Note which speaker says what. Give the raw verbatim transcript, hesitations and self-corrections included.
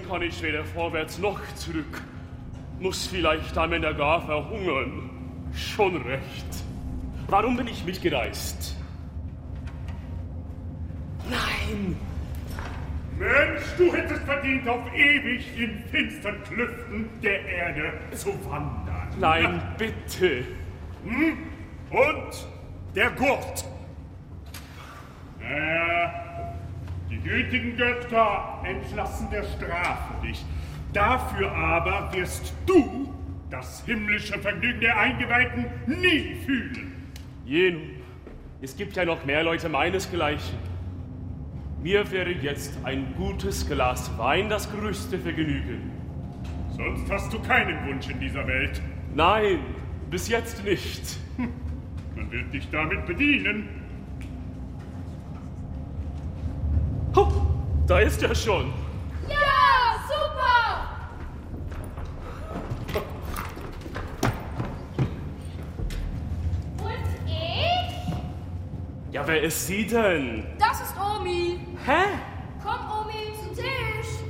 Speaker 1: kann ich weder vorwärts noch zurück. Muss vielleicht am Ende gar verhungern. Schon recht. Warum bin ich mitgereist? Nein!
Speaker 2: Mensch, du hättest verdient, auf ewig in finstern Klüften der Erde zu wandern.
Speaker 1: Nein, bitte.
Speaker 2: Hm? Und der Gurt. Naja, die gütigen Götter entlassen der Strafe dich. Dafür aber wirst du das himmlische Vergnügen der Eingeweihten nie fühlen.
Speaker 1: Jenum, es gibt ja noch mehr Leute meinesgleichen. Mir wäre jetzt ein gutes Glas Wein das größte Vergnügen.
Speaker 2: Sonst hast du keinen Wunsch in dieser Welt.
Speaker 1: Nein, bis jetzt nicht.
Speaker 2: Hm. Man wird dich damit bedienen.
Speaker 1: Oh, da ist er schon.
Speaker 3: Ja, super! Und ich?
Speaker 1: Ja, wer ist sie denn?
Speaker 3: Das ist Omi.
Speaker 1: Hä?
Speaker 3: Komm, Omi, zu Tisch.